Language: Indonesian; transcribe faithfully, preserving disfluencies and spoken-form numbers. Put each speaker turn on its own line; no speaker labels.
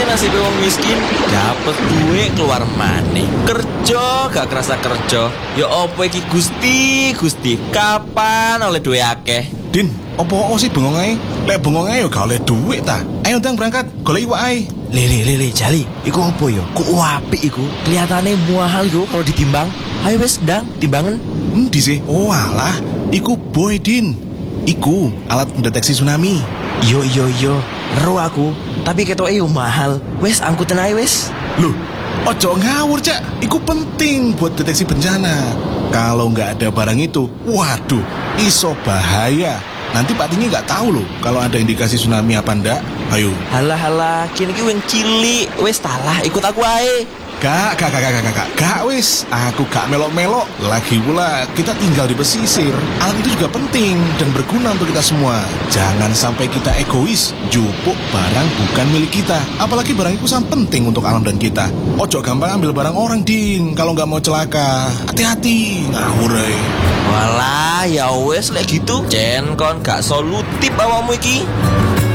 nasib wong miskin, dapet duit keluar maneh. Kerja gak kerasa kerja. Ya opo iki Gusti, Gusti, kapan oleh duit akeh?
Din, opo sih bengong ae? Lek bengong ae yo gak oleh duit ta. Ayo ndang berangkat, golek iwak ae.
Lele lele Jali, iku opo yo? Ku apik iku. Kelihatane mahal iku kalau ditimbang. Ayo wis ndang timbangan.
Endi sih? Oh alah, iku boy Din. Iku alat mendeteksi tsunami.
Yo yo yo, ero aku. Tapi ketoke yo mahal. Wes angkutan ae wes.
Loh, ojo ngawur Cak. Iku penting buat deteksi bencana. Kalau nggak ada barang itu, waduh, iso bahaya. Nanti Pak Tinggi nggak tahu loh kalau ada indikasi tsunami apa ndak. Ayo.
Halah halah, kini ki wing cilik. Wes talah, ikut aku ae.
Gak, gak, gak, gak, gak, gak, gak, wis. Aku gak melok-melok. Lagi pula kita tinggal di pesisir. Alat itu juga penting dan berguna untuk kita semua. Jangan sampai kita egois, jupuk barang bukan milik kita. Apalagi barang itu sangat penting untuk alam dan kita. Ojo gampang ambil barang orang, Din, kalau nggak mau celaka. Hati-hati, ngawur ae.
Walah, ya wes lek gitu. Cen kon gak solutif awakmu iki.